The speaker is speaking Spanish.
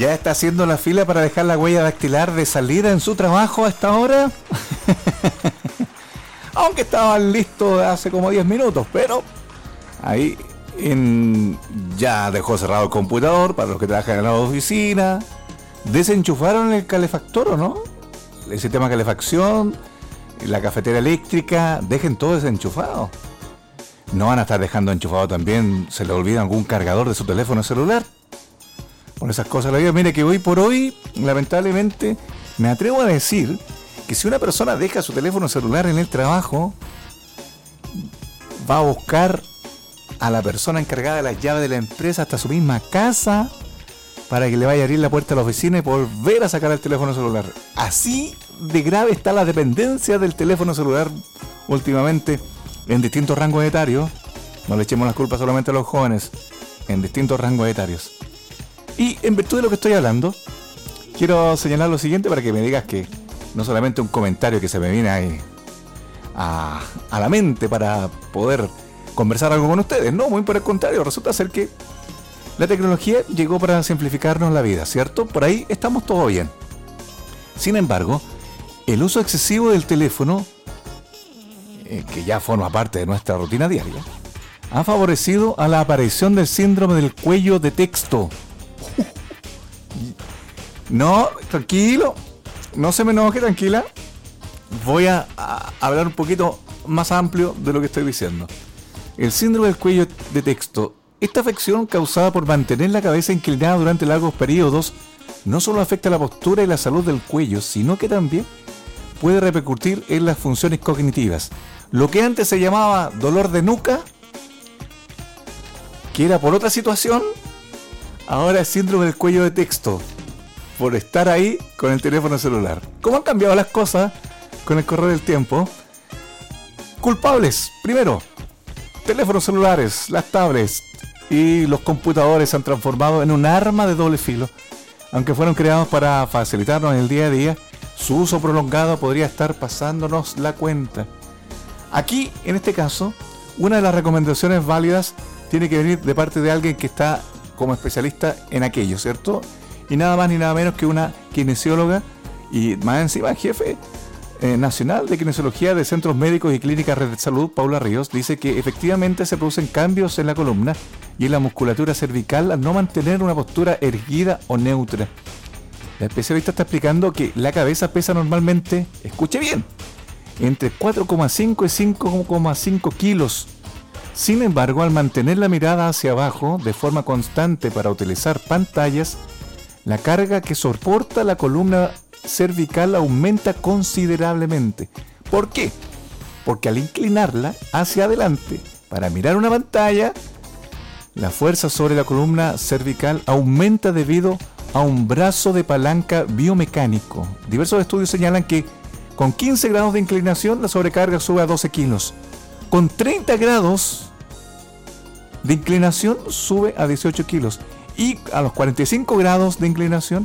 ¿Ya está haciendo la fila para dejar la huella dactilar de salida en su trabajo a esta hora? Aunque estaban listos hace como 10 minutos, pero ahí ya dejó cerrado el computador para los que trabajan en la oficina. Desenchufaron el calefactor, ¿o no? El sistema de calefacción, la cafetera eléctrica, dejen todo desenchufado. No van a estar dejando enchufado también, se le olvida algún cargador de su teléfono celular. Por esas cosas la vida. Mire que hoy por hoy, lamentablemente, me atrevo a decir que si una persona deja su teléfono celular en el trabajo, va a buscar a la persona encargada de las llaves de la empresa hasta su misma casa para que le vaya a abrir la puerta a la oficina y volver a sacar el teléfono celular. Así de grave está la dependencia del teléfono celular últimamente en distintos rangos etarios. No le echemos las culpas solamente a los jóvenes, en distintos rangos etarios. Y en virtud de lo que estoy hablando, quiero señalar lo siguiente para que me digas que no solamente un comentario que se me viene ahí a la mente para poder conversar algo con ustedes, no, muy por el contrario, resulta ser que la tecnología llegó para simplificarnos la vida, ¿cierto? Por ahí estamos todo bien. Sin embargo, el uso excesivo del teléfono, que ya forma parte de nuestra rutina diaria, ha favorecido a la aparición del síndrome del cuello de texto. No, tranquilo, no se me enoje, tranquila. Voy a hablar un poquito más amplio de lo que estoy diciendo. El síndrome del cuello de texto. Esta afección causada por mantener la cabeza inclinada durante largos periodos no solo afecta la postura y la salud del cuello, sino que también puede repercutir en las funciones cognitivas. Lo que antes se llamaba dolor de nuca, que era por otra situación, ahora es síndrome del cuello de texto, por estar ahí con el teléfono celular. ¿Cómo han cambiado las cosas con el correr del tiempo? Culpables, primero, teléfonos celulares, las tablets y los computadores se han transformado en un arma de doble filo. Aunque fueron creados para facilitarnos el día a día, su uso prolongado podría estar pasándonos la cuenta. Aquí, en este caso, una de las recomendaciones válidas tiene que venir de parte de alguien que está como especialista en aquello, ¿cierto? Y nada más ni nada menos que una kinesióloga y más encima jefe nacional de kinesiología de centros médicos y clínicas Red de Salud, Paula Ríos, dice que efectivamente se producen cambios en la columna y en la musculatura cervical al no mantener una postura erguida o neutra. La especialista está explicando que la cabeza pesa normalmente, escuche bien, entre 4,5 y 5,5 kilos. Sin embargo, al mantener la mirada hacia abajo de forma constante para utilizar pantallas, la carga que soporta la columna cervical aumenta considerablemente. ¿Por qué? Porque al inclinarla hacia adelante para mirar una pantalla, la fuerza sobre la columna cervical aumenta debido a un brazo de palanca biomecánico. Diversos estudios señalan que con 15 grados de inclinación la sobrecarga sube a 12 kilos. Con 30 grados de inclinación sube a 18 kilos. Y a los 45 grados de inclinación